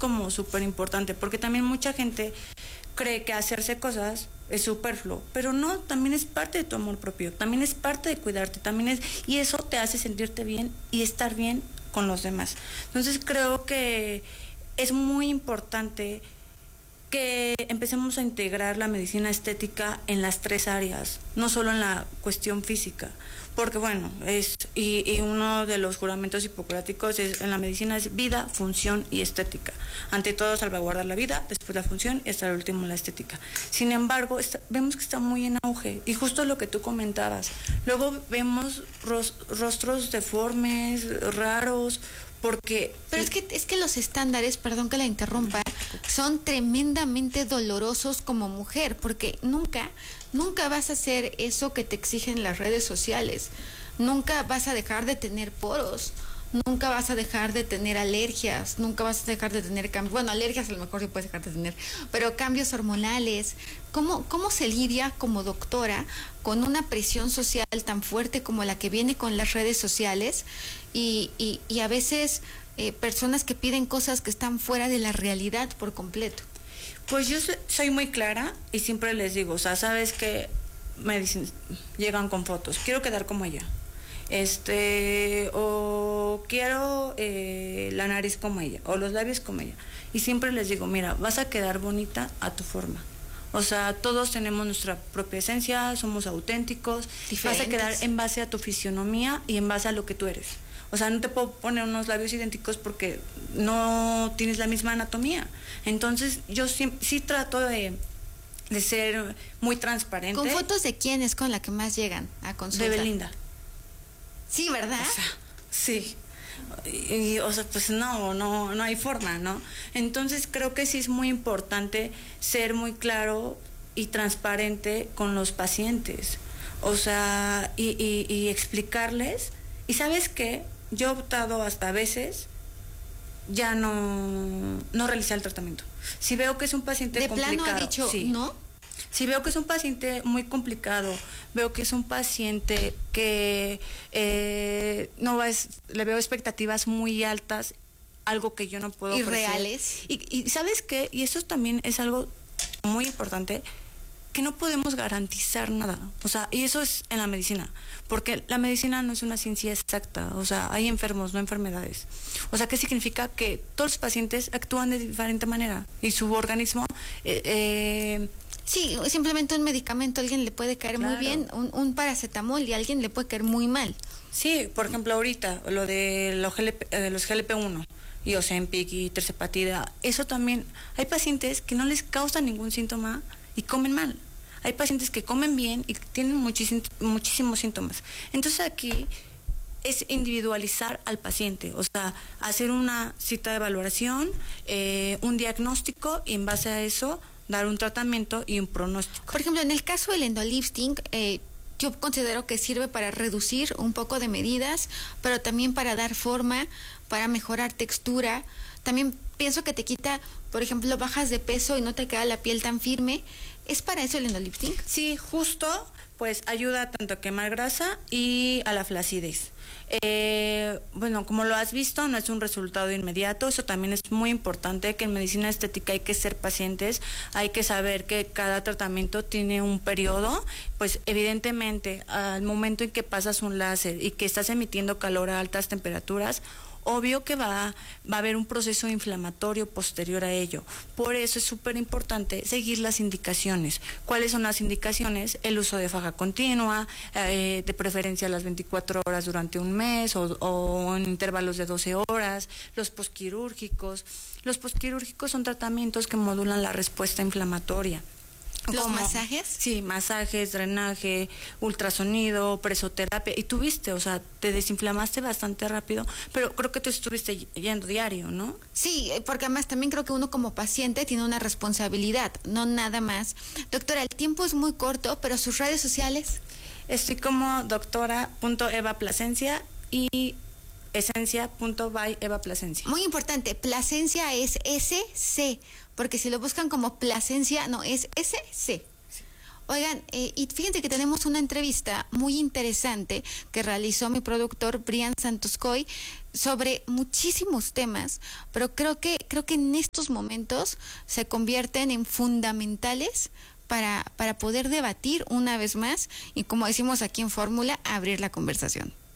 como súper importante, porque también mucha gente cree que hacerse cosas es superfluo, pero no, también es parte de tu amor propio, también es parte de cuidarte, y eso te hace sentirte bien y estar bien con los demás. Entonces creo que es muy importante que empecemos a integrar la medicina estética en las 3 áreas, no solo en la cuestión física, porque bueno, y uno de los juramentos hipocráticos en la medicina es vida, función y estética. Ante todo salvaguardar la vida, después la función y hasta el último la estética. Sin embargo, vemos que está muy en auge, y justo lo que tú comentabas, luego vemos rostros deformes, raros, porque... Pero es que los estándares, perdón que la interrumpa, son tremendamente dolorosos como mujer, porque nunca vas a hacer eso que te exigen las redes sociales, nunca vas a dejar de tener poros, nunca vas a dejar de tener alergias, nunca vas a dejar de tener cambios, bueno, alergias a lo mejor sí puedes dejar de tener, pero cambios hormonales. ¿Cómo se lidia como doctora con una presión social tan fuerte como la que viene con las redes sociales y a veces personas que piden cosas que están fuera de la realidad por completo? Pues yo soy muy clara y siempre les digo, o sea, sabes que me dicen, llegan con fotos, quiero quedar como ella, o quiero la nariz como ella, o los labios como ella, y siempre les digo, mira, vas a quedar bonita a tu forma. O sea, todos tenemos nuestra propia esencia, somos auténticos, diferentes. Vas a quedar en base a tu fisionomía y en base a lo que tú eres. O sea, no te puedo poner unos labios idénticos porque no tienes la misma anatomía. Entonces, yo sí trato de ser muy transparente. ¿Con fotos de quién es con la que más llegan a consulta? De Belinda. Sí, ¿verdad? O sea, sí. Y, o sea, pues no hay forma, ¿no? Entonces creo que sí es muy importante ser muy claro y transparente con los pacientes. O sea, y explicarles. Y ¿sabes qué? Yo he optado hasta a veces ya no realizar el tratamiento. Si veo que es un paciente complicado. ¿De plano ha dicho sí. no? Si veo que es un paciente muy complicado, veo que es un paciente que le veo expectativas muy altas, algo que yo no puedo ofrecer. Irreales. Y ¿sabes qué? Y eso también es algo muy importante, que no podemos garantizar nada. O sea, y eso es en la medicina, porque la medicina no es una ciencia exacta. O sea, hay enfermos, no enfermedades. O sea, ¿qué significa? Que todos los pacientes actúan de diferente manera y su organismo... Sí, simplemente un medicamento a alguien le puede caer muy bien, un paracetamol, y a alguien le puede caer muy mal. Sí, por ejemplo, ahorita, lo de los GLP-1 y Ozempic y tirzepatida, eso también, hay pacientes que no les causa ningún síntoma y comen mal. Hay pacientes que comen bien y tienen muchísimos síntomas. Entonces aquí es individualizar al paciente, o sea, hacer una cita de valoración, un diagnóstico, y en base a eso dar un tratamiento y un pronóstico. Por ejemplo, en el caso del endolifting, yo considero que sirve para reducir un poco de medidas, pero también para dar forma, para mejorar textura. También pienso que te quita, por ejemplo, bajas de peso y no te queda la piel tan firme. ¿Es para eso el endolifting? Sí, justo, pues ayuda tanto a quemar grasa y a la flacidez. Bueno, como lo has visto, no es un resultado inmediato. Eso también es muy importante, que en medicina estética hay que ser pacientes, hay que saber que cada tratamiento tiene un periodo. Pues evidentemente al momento en que pasas un láser y que estás emitiendo calor a altas temperaturas, obvio que va a haber un proceso inflamatorio posterior a ello. Por eso es súper importante seguir las indicaciones. ¿Cuáles son las indicaciones? El uso de faja continua, de preferencia a las 24 horas durante un mes o en intervalos de 12 horas, los posquirúrgicos. Los posquirúrgicos son tratamientos que modulan la respuesta inflamatoria. ¿Los masajes? Sí, masajes, drenaje, ultrasonido, presoterapia. Y tuviste, o sea, te desinflamaste bastante rápido, pero creo que tú estuviste yendo diario, ¿no? Sí, porque además también creo que uno como paciente tiene una responsabilidad, no nada más. Doctora, el tiempo es muy corto, pero sus redes sociales. Estoy como doctora.evaplasencia y esencia.by.evaplasencia. Muy importante, Plasencia es SC, porque si lo buscan como Plasencia, no, es SC. Oigan, y fíjense que tenemos una entrevista muy interesante que realizó mi productor Brian Santoscoy sobre muchísimos temas, pero creo que en estos momentos se convierten en fundamentales para poder debatir una vez más y, como decimos aquí en Fórmula, abrir la conversación.